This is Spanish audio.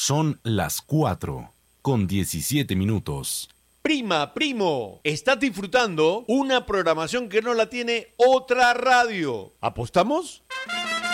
Son las 4:17. Prima, primo, estás disfrutando una programación que no la tiene otra radio. ¿Apostamos?